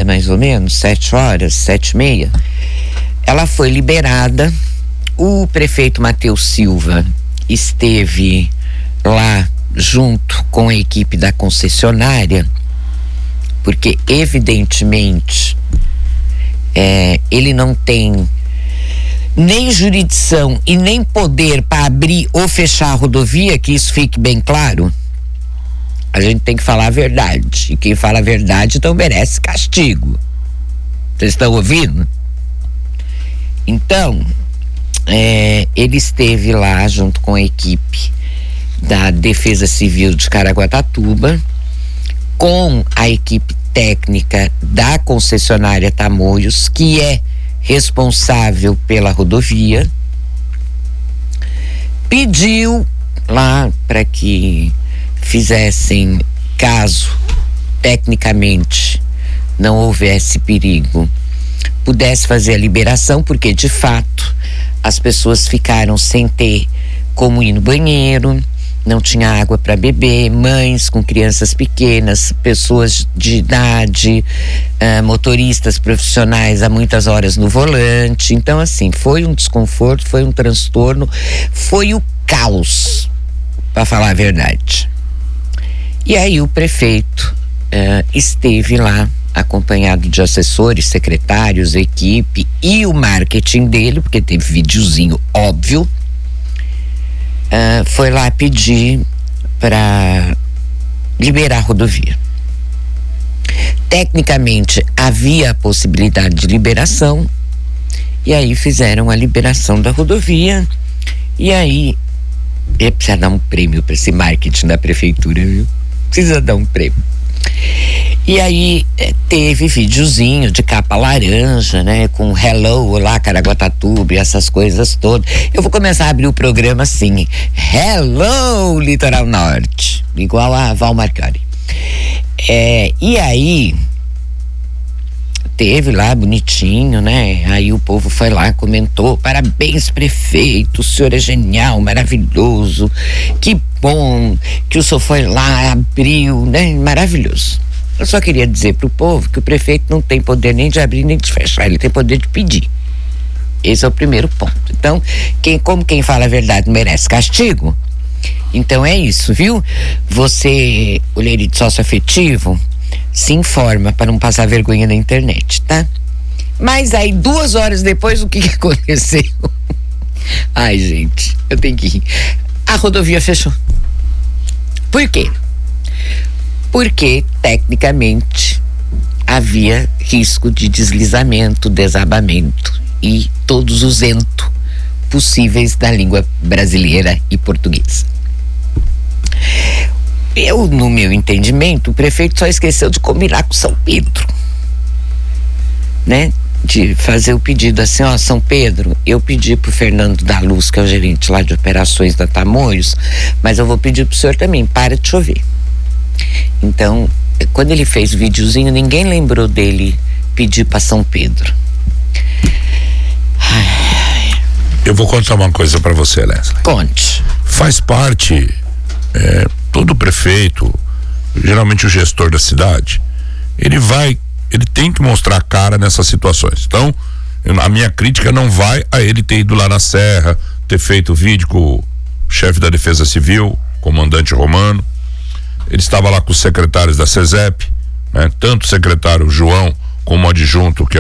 mais ou menos, 7h, 7h30, ela foi liberada. O prefeito Matheus Silva esteve lá junto com a equipe da concessionária, porque evidentemente ele não tem nem jurisdição e nem poder para abrir ou fechar a rodovia, que isso fique bem claro. A gente tem que falar a verdade, e quem fala a verdade então merece castigo. Vocês estão ouvindo? Então, ele esteve lá junto com a equipe da Defesa Civil de Caraguatatuba, com a equipe técnica da concessionária Tamoios, que é responsável pela rodovia, pediu lá para que fizessem, caso tecnicamente não houvesse perigo, pudesse fazer a liberação, porque de fato as pessoas ficaram sem ter como ir no banheiro, não tinha água para beber, mães com crianças pequenas, pessoas de idade, motoristas profissionais há muitas horas no volante. Então, assim, foi um desconforto, foi um transtorno, foi o caos, para falar a verdade. E aí o prefeito esteve lá acompanhado de assessores, secretários, equipe e o marketing dele, porque teve videozinho, óbvio. Foi lá pedir para liberar a rodovia. Tecnicamente havia a possibilidade de liberação, e aí fizeram a liberação da rodovia. E aí precisa dar um prêmio para esse marketing da prefeitura, viu? Precisa dar um prêmio. E aí teve videozinho de capa laranja, né? Com hello lá, Caraguatatuba e essas coisas todas. Eu vou começar a abrir o programa assim: hello, Litoral Norte, igual a Val Marcari. E aí teve lá bonitinho, né? Aí o povo foi lá, comentou: parabéns, prefeito, o senhor é genial, maravilhoso, que bom que o senhor foi lá, abriu, né? Maravilhoso. Eu só queria dizer pro povo que o prefeito não tem poder nem de abrir nem de fechar, ele tem poder de pedir. Esse é o primeiro ponto. Então, como quem fala a verdade merece castigo, então é isso, viu? Você, olheiro de sócio afetivo, se informa para não passar vergonha na internet, tá? Mas aí 2 horas depois, o que aconteceu? Ai, gente, eu tenho que rir. A rodovia fechou. Por quê? Porque tecnicamente havia risco de deslizamento, desabamento e todos os ento possíveis da língua brasileira e portuguesa. No meu entendimento, o prefeito só esqueceu de combinar com São Pedro, né? De fazer o pedido assim: ó, São Pedro, eu pedi pro Fernando da Luz, que é o gerente lá de operações da Tamoios, mas eu vou pedir pro senhor também, para de chover. Então, quando ele fez o videozinho, ninguém lembrou dele pedir para São Pedro. Eu vou contar uma coisa para você, Leslie. Conte. Faz parte, todo prefeito, geralmente o gestor da cidade, ele tem que mostrar a cara nessas situações. Então, a minha crítica não vai a ele ter ido lá na Serra, ter feito vídeo com o chefe da Defesa Civil, comandante Romano. Ele estava lá com os secretários da CESEP, né? Tanto o secretário João como o adjunto, que é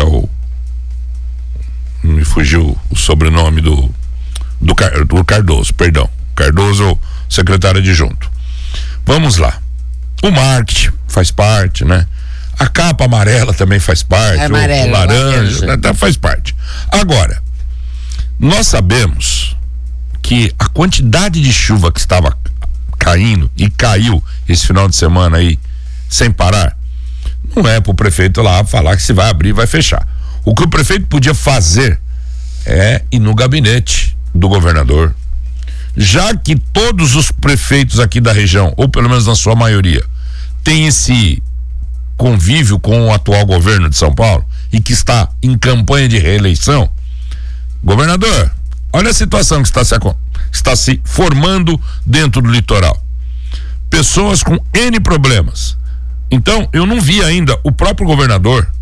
me fugiu o sobrenome do Cardoso, perdão. Cardoso, secretário adjunto. Vamos lá. O marketing faz parte, né? A capa amarela também faz parte, o laranja, faz parte. Agora, nós sabemos que a quantidade de chuva que estava caindo e caiu esse final de semana aí sem parar, não é pro prefeito lá falar que se vai abrir, vai fechar. O que o prefeito podia fazer é ir no gabinete do governador, já que todos os prefeitos aqui da região, ou pelo menos na sua maioria, tem esse convívio com o atual governo de São Paulo e que está em campanha de reeleição. Governador, olha a situação que está se formando dentro do litoral. Pessoas com N problemas. Então, eu não vi ainda o próprio governador